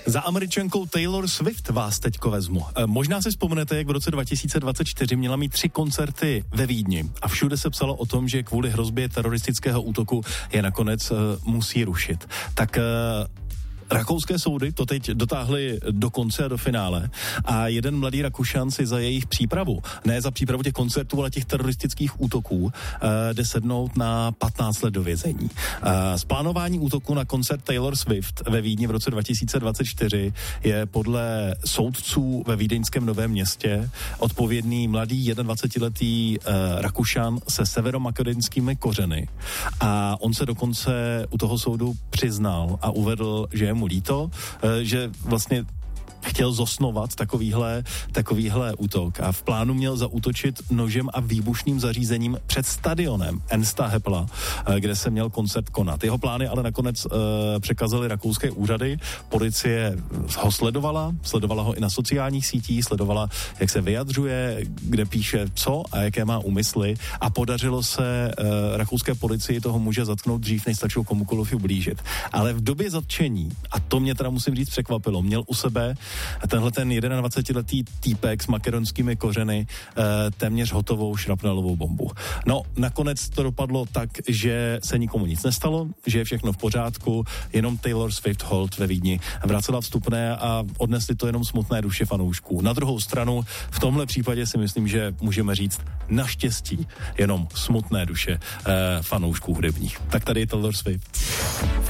Za Američankou Taylor Swift vás teďko vezmu. Možná si vzpomenete, jak v roce 2024 měla mít 3 koncerty ve Vídni a všude se psalo o tom, že kvůli hrozbě teroristického útoku je nakonec musí rušit. Tak rakouské soudy to teď dotáhly do konce a do finále a jeden mladý Rakušan si za jejich přípravu, ne za přípravu těch koncertů, ale těch teroristických útoků, jde sednout na 15 let do vězení. Z plánování útoku na koncert Taylor Swift ve Vídni v roce 2024 je podle soudců ve vídeňském Novém Městě odpovědný mladý 21letý Rakušan se severomakedonskými kořeny a on se dokonce u toho soudu přiznal a uvedl, že je mu líto, že vlastně chtěl zosnovat takovýhle útok a v plánu měl zaútočit nožem a výbušným zařízením před stadionem Ensta Hepla, kde se měl koncert konat. Jeho plány ale nakonec překazaly rakouské úřady. Policie ho sledovala ho i na sociálních sítích, sledovala, jak se vyjadřuje, kde píše co a jaké má úmysly a podařilo se rakouské policii toho muže zatknout dřív, než stačilo komukoliv ublížit. Ale v době zatčení, a to mě teda musím říct překvapilo, měl u sebe tenhle ten 21letý týpek s makedonskými kořeny téměř hotovou šrapnelovou bombu. No, nakonec to dopadlo tak, že se nikomu nic nestalo, že je všechno v pořádku, jenom Taylor Swift hold ve Vídni vracela vstupné a odnesli to jenom smutné duše fanoušků. Na druhou stranu, v tomhle případě si myslím, že můžeme říct naštěstí jenom smutné duše fanoušků hudebních. Tak tady je Taylor Swift.